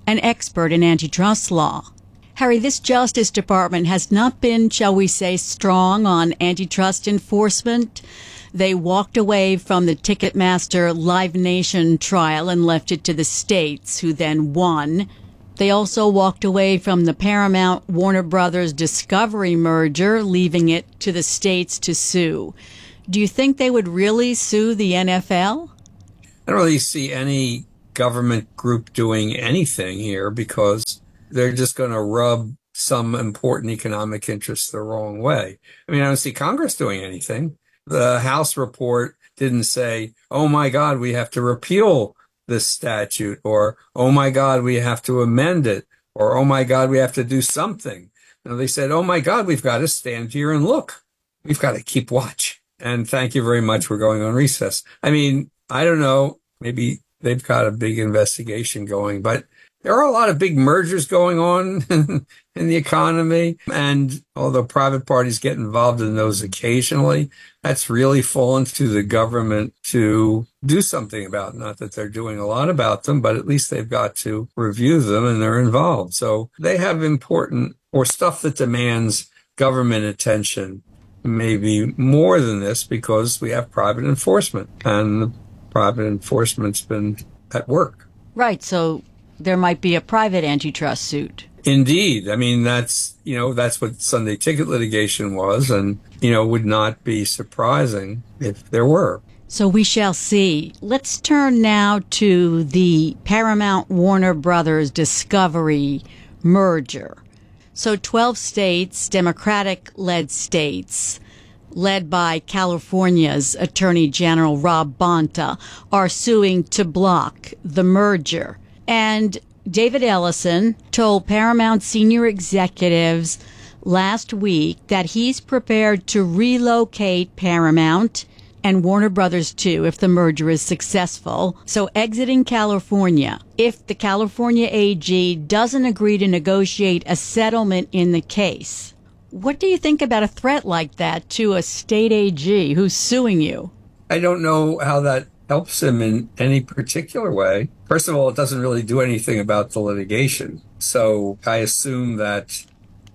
an expert in antitrust law. Harry, this Justice Department has not been, shall we say, strong on antitrust enforcement. They walked away from the Ticketmaster Live Nation trial and left it to the states, who then won. They also walked away from the Paramount Warner Brothers Discovery merger, leaving it to the states to sue. Do you think they would really sue the N F L? I don't really see any government group doing anything here because they're just going to rub some important economic interests the wrong way. I mean, I don't see Congress doing anything. The House report didn't say, oh my God, we have to repeal this statute, or, oh my God, we have to amend it, or, oh my God, we have to do something. No, they said, oh my God, we've got to stand here and look. We've got to keep watch. And thank you very much. We're going on recess. I mean, I don't know. Maybe they've got a big investigation going, but there are a lot of big mergers going on in the economy. And although private parties get involved in those occasionally, that's really fallen to the government to do something about. Not that they're doing a lot about them, but at least they've got to review them and they're involved. So they have important or stuff that demands government attention, maybe more than this, because we have private enforcement and the private enforcement's been at work. Right. So there might be a private antitrust suit. Indeed. I mean, that's, you know, that's what Sunday ticket litigation was, and, you know, would not be surprising if there were. So we shall see. Let's turn now to the Paramount Warner Brothers Discovery merger. So twelve states, Democratic-led states, led by California's Attorney General Rob Bonta, are suing to block the merger. And David Ellison told Paramount senior executives last week that he's prepared to relocate Paramount and Warner Brothers too if the merger is successful. So exiting California if the California A G doesn't agree to negotiate a settlement in the case. What do you think about a threat like that to a state A G who's suing you? I don't know how that helps him in any particular way. First of all, it doesn't really do anything about the litigation. So I assume that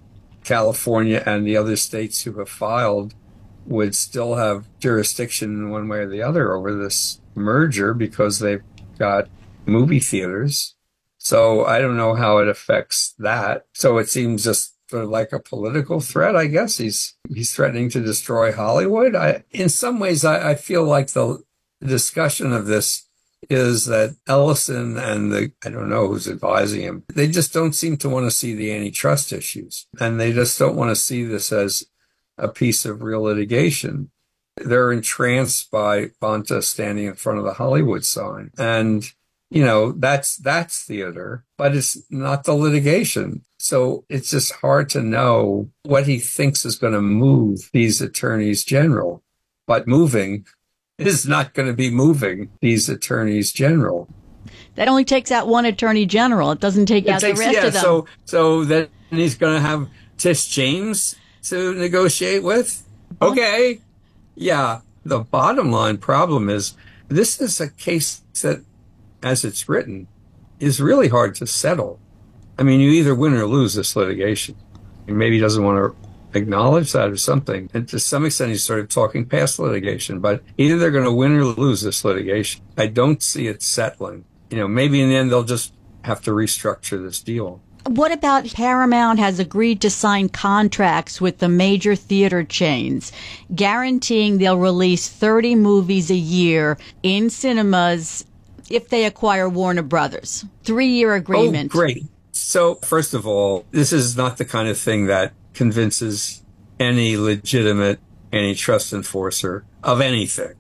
California and the other states who have filed would still have jurisdiction in one way or the other over this merger because they've got movie theaters. So I don't know how it affects that. So it seems just sort of like a political threat, I guess. He's he's threatening to destroy Hollywood. I, in some ways, I, I feel like the discussion of this is that Ellison and the, I don't know who's advising him, they just don't seem to want to see the antitrust issues. And they just don't want to see this as a piece of real litigation. They're entranced by Bonta standing in front of the Hollywood sign. And, you know, that's, that's theater, but it's not the litigation. So it's just hard to know what he thinks is going to move these attorneys general. But moving is not going to be moving these attorneys general. That only takes out one attorney general. It doesn't take it out takes, the rest yeah, of them. So, so then he's going to have Tish James to negotiate with? Okay. Yeah. The bottom line problem is this is a case that, as it's written, is really hard to settle. I mean, you either win or lose this litigation. And maybe he doesn't want to acknowledge that or something. And to some extent, he's sort of talking past litigation, but either they're going to win or lose this litigation. I don't see it settling. You know, maybe in the end, they'll just have to restructure this deal. What about Paramount has agreed to sign contracts with the major theater chains, guaranteeing they'll release thirty movies a year in cinemas if they acquire Warner Brothers? Three-year agreement. Oh, great. So, first of all, this is not the kind of thing that convinces any legitimate antitrust enforcer of anything.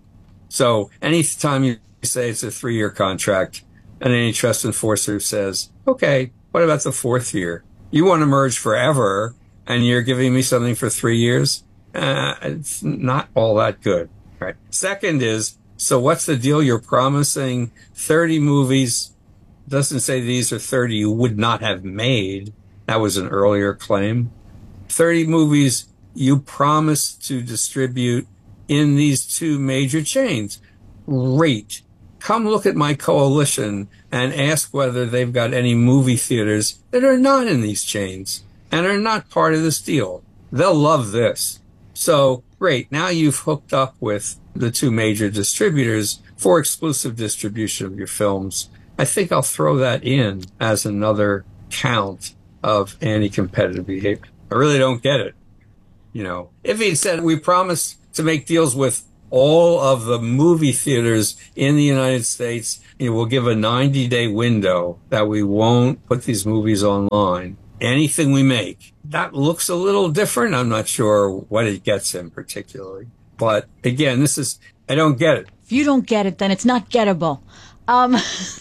So anytime you say it's a three-year contract, an antitrust enforcer says, okay, what about the fourth year? You want to merge forever, and you're giving me something for three years? Uh, it's not all that good, right? Second is, so what's the deal? You're promising thirty movies. Doesn't say these are thirty you would not have made. That was an earlier claim. thirty movies you promised to distribute in these two major chains. Great. come look at my coalition and ask whether they've got any movie theaters that are not in these chains and are not part of this deal. They'll love this. So, great, now you've hooked up with the two major distributors for exclusive distribution of your films. I think I'll throw that in as another count of anti-competitive behavior. I really don't get it. You know, if he said, we promise to make deals with all of the movie theaters in the United States, you know, we'll give a ninety-day window that we won't put these movies online. Anything we make. That looks a little different. I'm not sure what it gets him particularly. But again, this is, I don't get it. If you don't get it, then it's not gettable. Um,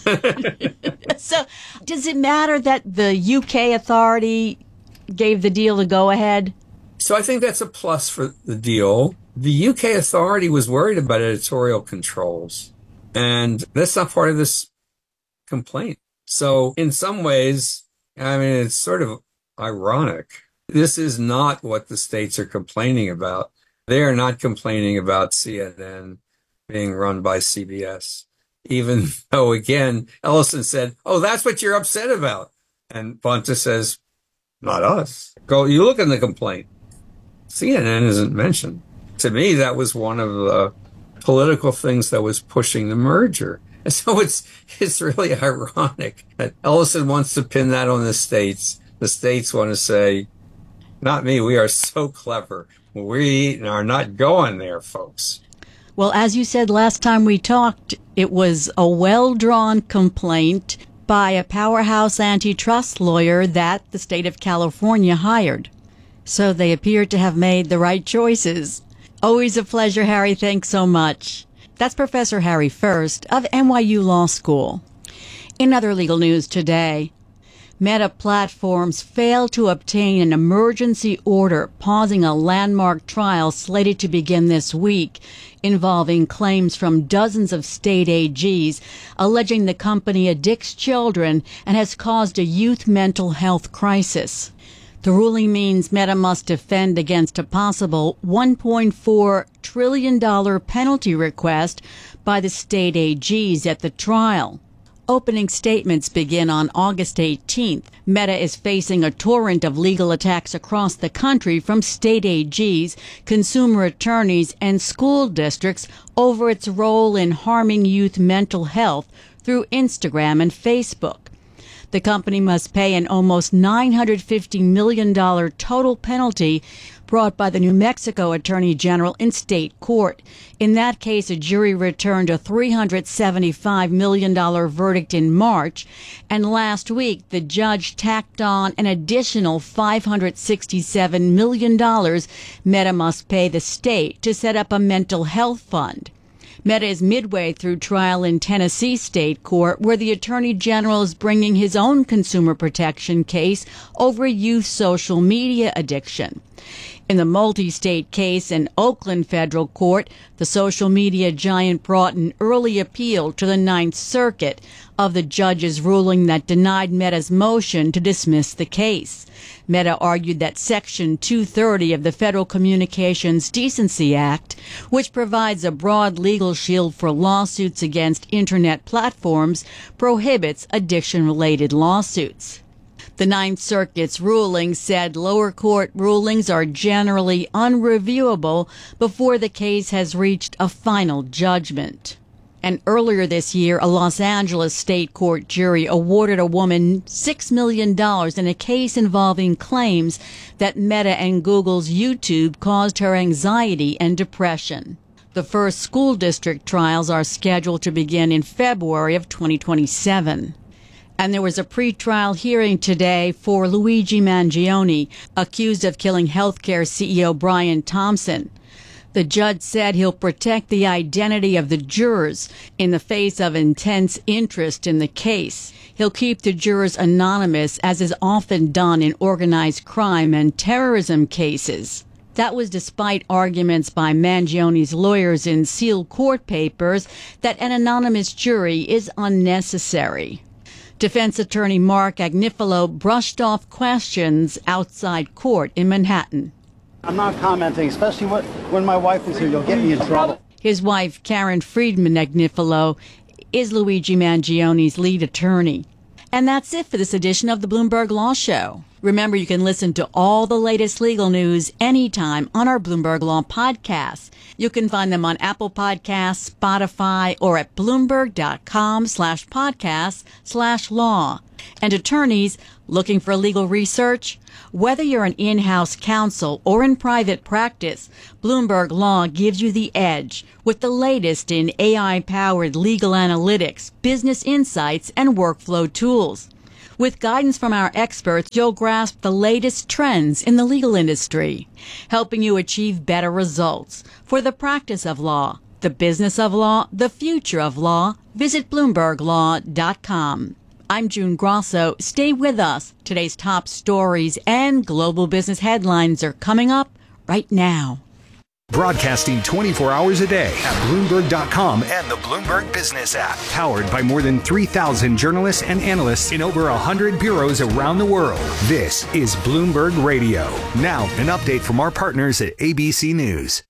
so does it matter that the U K authority gave the deal the go-ahead? So I think that's a plus for the deal. The U K authority was worried about editorial controls, and that's not part of this complaint. So in some ways, I mean, it's sort of ironic. This is not what the states are complaining about. They are not complaining about C N N being run by C B S, even though, again, Ellison said, oh, that's what you're upset about. And Bonta says, not us. Go, you look in the complaint. C N N isn't mentioned. To me, that was one of the political things that was pushing the merger. And so it's it's really ironic that Ellison wants to pin that on the states. The states want to say, not me, we are so clever. We are not going there, folks. Well, as you said last time we talked, it was a well-drawn complaint by a powerhouse antitrust lawyer that the state of California hired. So they appear to have made the right choices. Always a pleasure, Harry. Thanks so much. That's Professor Harry First of N Y U Law School. In other legal news today, Meta Platforms failed to obtain an emergency order pausing a landmark trial slated to begin this week involving claims from dozens of state A Gs alleging the company addicts children and has caused a youth mental health crisis. The ruling means Meta must defend against a possible one point four trillion dollars penalty request by the state A Gs at the trial. Opening statements begin on August eighteenth. Meta is facing a torrent of legal attacks across the country from state A Gs, consumer attorneys, and school districts over its role in harming youth mental health through Instagram and Facebook. The company must pay an almost nine hundred fifty million dollars total penalty brought by the New Mexico Attorney General in state court. In that case, a jury returned a three hundred seventy-five million dollars verdict in March, and last week the judge tacked on an additional five hundred sixty-seven million dollars Meta must pay the state to set up a mental health fund. Meta is midway through trial in Tennessee state court, where the Attorney General is bringing his own consumer protection case over youth social media addiction. In the multi-state case in Oakland federal court, the social media giant brought an early appeal to the Ninth Circuit of the judge's ruling that denied Meta's motion to dismiss the case. Meta argued that Section two thirty of the Federal Communications Decency Act, which provides a broad legal shield for lawsuits against Internet platforms, prohibits addiction-related lawsuits. The Ninth Circuit's ruling said lower court rulings are generally unreviewable before the case has reached a final judgment. And earlier this year, a Los Angeles state court jury awarded a woman six million dollars in a case involving claims that Meta and Google's YouTube caused her anxiety and depression. The first school district trials are scheduled to begin in February of twenty twenty-seven. And there was a pretrial hearing today for Luigi Mangione, accused of killing healthcare C E O Brian Thompson. The judge said he'll protect the identity of the jurors in the face of intense interest in the case. He'll keep the jurors anonymous, as is often done in organized crime and terrorism cases. That was despite arguments by Mangione's lawyers in sealed court papers that an anonymous jury is unnecessary. Defense attorney Mark Agnifilo brushed off questions outside court in Manhattan. I'm not commenting, especially when my wife is here. You'll get me in trouble. His wife, Karen Friedman Agnifilo, is Luigi Mangione's lead attorney. And that's it for this edition of the Bloomberg Law Show. Remember, you can listen to all the latest legal news anytime on our Bloomberg Law podcasts. You can find them on Apple Podcasts, Spotify, or at Bloomberg.com slash podcast slash law. And attorneys looking for legal research? Whether you're an in-house counsel or in private practice, Bloomberg Law gives you the edge with the latest in A I-powered legal analytics, business insights, and workflow tools. With guidance from our experts, you'll grasp the latest trends in the legal industry, helping you achieve better results for the practice of law, the business of law, the future of law. Visit Bloomberg Law dot com. I'm June Grosso. Stay with us. Today's top stories and global business headlines are coming up right now. Broadcasting twenty-four hours a day at Bloomberg dot com and the Bloomberg Business app. Powered by more than three thousand journalists and analysts in over one hundred bureaus around the world. This is Bloomberg Radio. Now, an update from our partners at A B C News.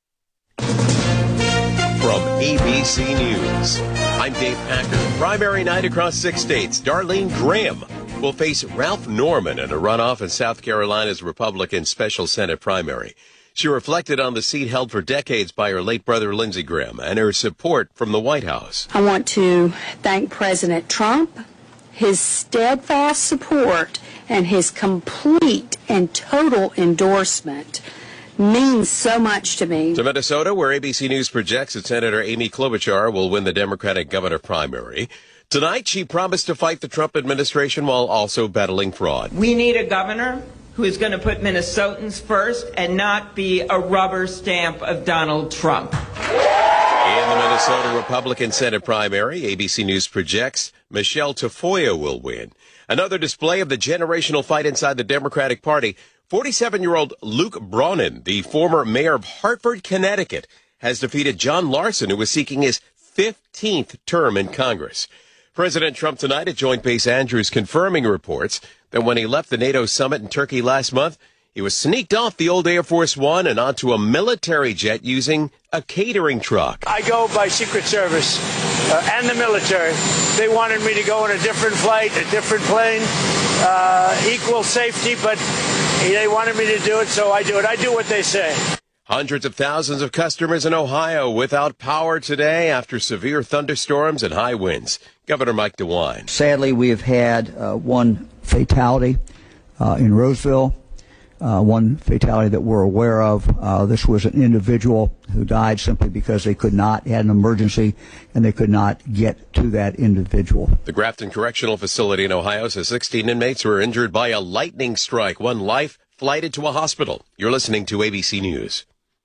From A B C News, I'm Dave Packer. Primary night across six states. Darlene Graham will face Ralph Norman in a runoff in South Carolina's Republican Special Senate primary. She reflected on the seat held for decades by her late brother, Lindsey Graham, and her support from the White House. I want to thank President Trump, his steadfast support, and his complete and total endorsement means so much to me. To Minnesota, where A B C News projects that Senator Amy Klobuchar will win the Democratic governor primary. Tonight, she promised to fight the Trump administration while also battling fraud. We need a governor who is going to put Minnesotans first and not be a rubber stamp of Donald Trump. In the Minnesota Republican Senate primary, A B C News projects Michelle Tafoya will win. Another display of the generational fight inside the Democratic Party. forty-seven-year-old Luke Bronin, the former mayor of Hartford, Connecticut, has defeated John Larson, who is seeking his fifteenth term in Congress. President Trump tonight at Joint Base Andrews confirming reports that when he left the NATO summit in Turkey last month, he was sneaked off the old Air Force One and onto a military jet using a catering truck. I go by Secret Service uh, and the military. They wanted me to go on a different flight, a different plane, uh, equal safety, but they wanted me to do it, so I do it. I do what they say. Hundreds of thousands of customers in Ohio without power today after severe thunderstorms and high winds. Governor Mike DeWine. Sadly, we have had uh, one fatality uh, in Roseville, uh, one fatality that we're aware of. Uh, this was an individual who died simply because they could not, had an emergency, and they could not get to that individual. The Grafton Correctional Facility in Ohio says sixteen inmates were injured by a lightning strike. One life flighted to a hospital. You're listening to A B C News.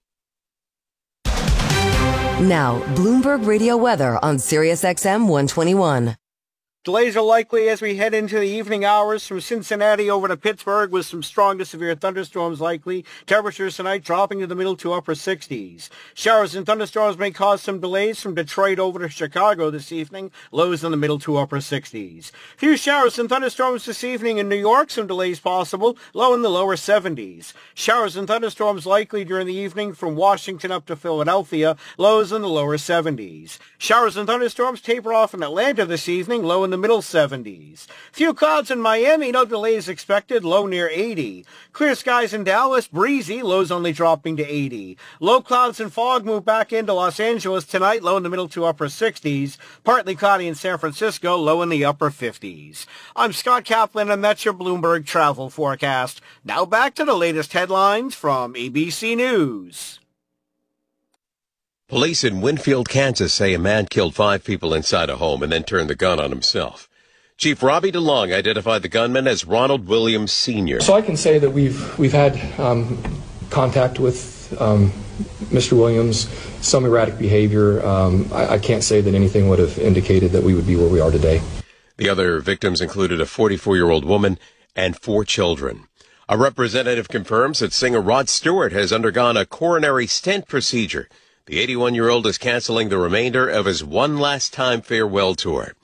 Now, Bloomberg Radio weather on Sirius X M one twenty-one. Delays are likely as we head into the evening hours from Cincinnati over to Pittsburgh with some strong to severe thunderstorms likely. Temperatures tonight dropping to the middle to upper sixties. Showers and thunderstorms may cause some delays from Detroit over to Chicago this evening. Lows in the middle to upper sixties. Few showers and thunderstorms this evening in New York. Some delays possible. Low in the lower seventies. Showers and thunderstorms likely during the evening from Washington up to Philadelphia. Lows in the lower seventies. Showers and thunderstorms taper off in Atlanta this evening. Low in the middle seventies. Few clouds in Miami, no delays expected, low near eighty. Clear skies in Dallas, breezy, lows only dropping to eighty. Low clouds and fog move back into Los Angeles tonight, low in the middle to upper sixties. Partly cloudy in San Francisco, low in the upper fifties. I'm Scott Kaplan, and that's your Bloomberg travel forecast. Now back to the latest headlines from A B C News. Police in Winfield, Kansas say a man killed five people inside a home and then turned the gun on himself. Chief Robbie DeLong identified the gunman as Ronald Williams Senior So I can say that we've we've had um, contact with um, Mister Williams, some erratic behavior. Um, I, I can't say that anything would have indicated that we would be where we are today. The other victims included a forty-four-year-old woman and four children. A representative confirms that singer Rod Stewart has undergone a coronary stent procedure. The eighty-one-year-old is canceling the remainder of his One Last Time farewell tour.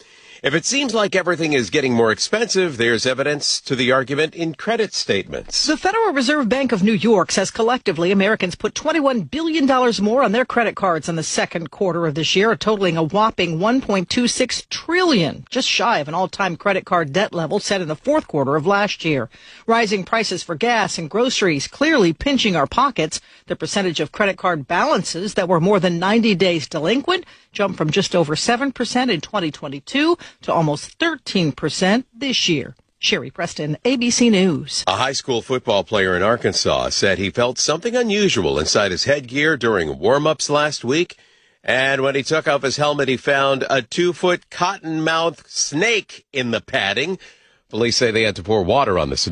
If it seems like everything is getting more expensive, there's evidence to the argument in credit statements. The Federal Reserve Bank of New York says collectively Americans put twenty-one billion dollars more on their credit cards in the second quarter of this year, totaling a whopping one point two six trillion dollars, just shy of an all-time credit card debt level set in the fourth quarter of last year. Rising prices for gas and groceries clearly pinching our pockets. The percentage of credit card balances that were more than ninety days delinquent jumped from just over seven percent in twenty twenty-two to almost thirteen percent this year. Sherry Preston, A B C News. A high school football player in Arkansas said he felt something unusual inside his headgear during warm-ups last week. And when he took off his helmet, he found a two-foot cottonmouth snake in the padding. Police say they had to pour water on the snake.